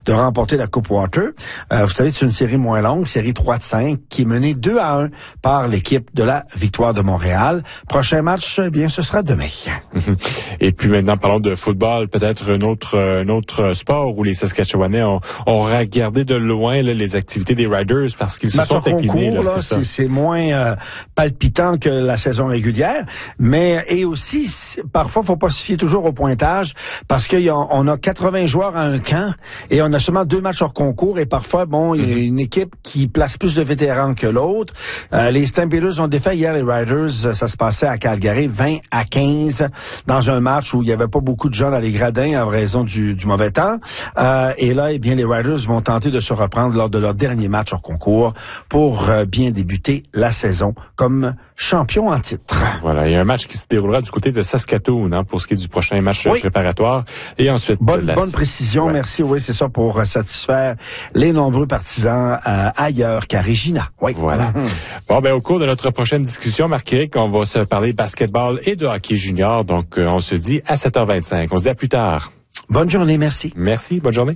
de remporter la Coupe Water. Vous savez, c'est une série moins longue, série 3 de 5, qui est menée 2-1 par l'équipe de la Victoire de Montréal. Prochain match, eh bien, ce sera demain. Et puis maintenant, parlons de football, peut-être un autre sport où les Saskatchewanais ont regardé de loin là, les activités des Riders parce qu'ils se sont inclinés. C'est moins palpitant que la saison régulière, mais et aussi, parfois, faut pas se fier toujours au pointage parce qu'on a 80 joueurs à un camp et on a seulement 2 matchs hors concours et parfois, il y a une équipe qui place plus de vétérans que l'autre. Les Stampeders ont défait hier les Riders. Ça se passait à Calgary, 20-15, dans un match où il y avait pas beaucoup de gens dans les gradins en raison du mauvais temps. Et là, eh bien, les Riders vont tenter de se reprendre lors de leur dernier match hors concours pour bien débuter la saison comme champion en titre. Voilà, il y a un match qui se déroulera du côté de Saskatoon pour ce qui est du prochain match préparatoire. Et ensuite... Bonne précision, merci. Oui, c'est ça, pour satisfaire les nombreux partisans ailleurs qu'à Regina. Oui. Voilà. Bon, au cours de notre prochaine discussion, Marc-Éric, on va se parler de basketball et de hockey junior. Donc, on se dit à 7h25. On se dit à plus tard. Bonne journée, merci. Merci, bonne journée.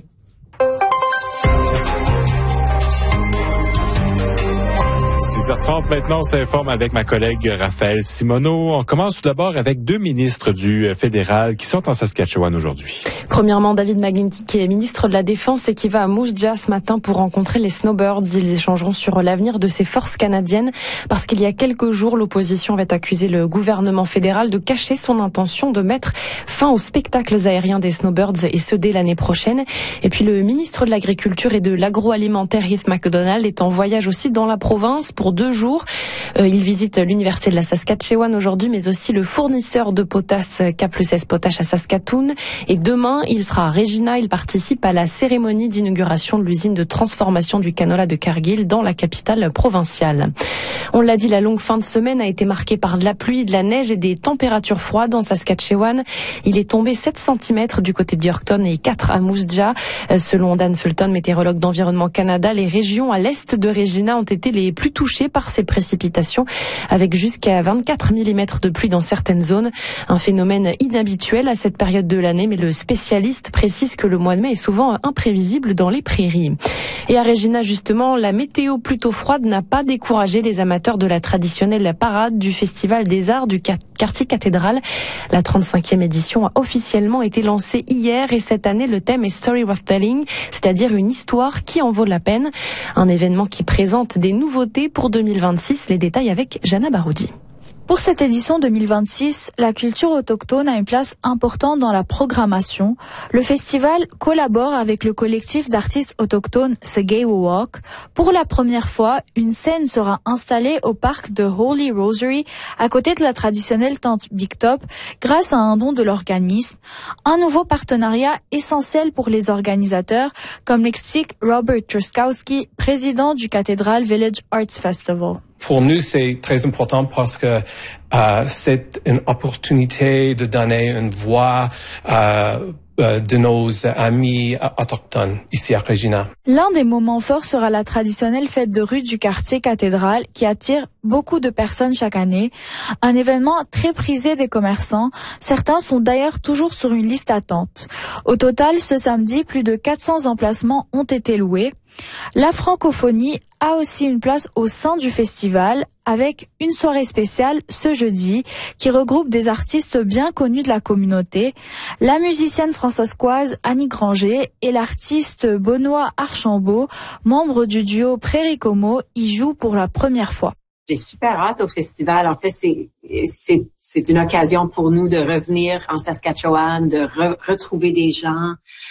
6h30 maintenant, on s'informe avec ma collègue Raphaël Simoneau. On commence tout d'abord avec 2 ministres du fédéral qui sont en Saskatchewan aujourd'hui. Premièrement, David McGuinty, qui est ministre de la Défense et qui va à Moose Jaw ce matin pour rencontrer les Snowbirds. Ils échangeront sur l'avenir de ces forces canadiennes parce qu'il y a quelques jours, l'opposition avait accusé le gouvernement fédéral de cacher son intention de mettre fin aux spectacles aériens des Snowbirds et ce dès l'année prochaine. Et puis le ministre de l'Agriculture et de l'Agroalimentaire, Heath MacDonald, est en voyage aussi dans la province pour 2 jours. Il visite l'université de la Saskatchewan aujourd'hui, mais aussi le fournisseur de potasse K+S Potash à Saskatoon. Et demain, il sera à Regina. Il participe à la cérémonie d'inauguration de l'usine de transformation du canola de Cargill dans la capitale provinciale. On l'a dit, la longue fin de semaine a été marquée par de la pluie, de la neige et des températures froides en Saskatchewan. Il est tombé 7 cm du côté de Yorkton et 4 à Moose Jaw. Selon Dan Fulton, météorologue d'Environnement Canada, les régions à l'est de Regina ont été les plus touchées par ces précipitations, avec jusqu'à 24 mm de pluie dans certaines zones. Un phénomène inhabituel à cette période de l'année, mais le spécialiste précise que le mois de mai est souvent imprévisible dans les prairies. Et à Regina, justement, la météo plutôt froide n'a pas découragé les amateurs de la traditionnelle parade du Festival des Arts du quartier cathédrale. La 35e édition a officiellement été lancée hier et cette année, le thème est Story Worth Telling, c'est-à-dire une histoire qui en vaut la peine. Un événement qui présente des nouveautés pour 2026. Les détails avec Jana Baroudi. Pour cette édition 2026, la culture autochtone a une place importante dans la programmation. Le festival collabore avec le collectif d'artistes autochtones Segei-Wawak. Pour la première fois, une scène sera installée au parc de Holy Rosary, à côté de la traditionnelle tente Big Top, grâce à un don de l'organisme. Un nouveau partenariat essentiel pour les organisateurs, comme l'explique Robert Truskowski, président du Cathedral Village Arts Festival. Pour nous, c'est très important parce que c'est une opportunité de donner une voix de nos amis autochtones ici à Regina. L'un des moments forts sera la traditionnelle fête de rue du quartier cathédrale qui attire beaucoup de personnes chaque année. Un événement très prisé des commerçants. Certains sont d'ailleurs toujours sur une liste d'attente. Au total, ce samedi, plus de 400 emplacements ont été loués. La francophonie a aussi une place au sein du festival avec une soirée spéciale ce jeudi qui regroupe des artistes bien connus de la communauté. La musicienne françaiscoise Annie Granger et l'artiste Benoît Archambault, membre du duo Prairie Como, y jouent pour la première fois. J'ai super hâte au festival. En fait, c'est une occasion pour nous de revenir en Saskatchewan, de retrouver des gens.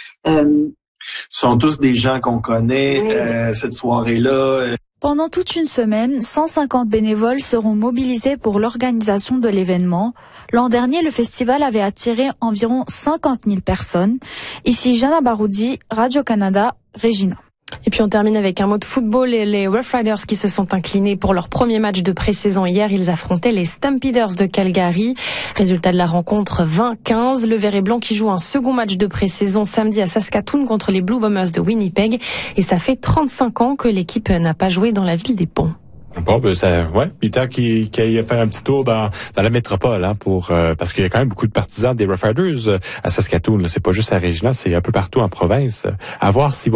Ce sont tous des gens qu'on connaît, cette soirée-là. Pendant toute une semaine, 150 bénévoles seront mobilisés pour l'organisation de l'événement. L'an dernier, le festival avait attiré environ 50 000 personnes. Ici, Jana Baroudi, Radio-Canada, Regina. Et puis on termine avec un mot de football et les Rough Riders qui se sont inclinés pour leur premier match de pré-saison hier. Ils affrontaient les Stampeders de Calgary. Résultat de la rencontre 20-15. Le Vert et Blanc qui joue un second match de pré-saison samedi à Saskatoon contre les Blue Bombers de Winnipeg. Et ça fait 35 ans que l'équipe n'a pas joué dans la ville des Ponts. Bon, ben il est temps qu'il aille faire un petit tour dans la métropole, hein, parce qu'il y a quand même beaucoup de partisans des Rough Riders à Saskatoon. Là. C'est pas juste à Regina, c'est un peu partout en province. À voir s'il va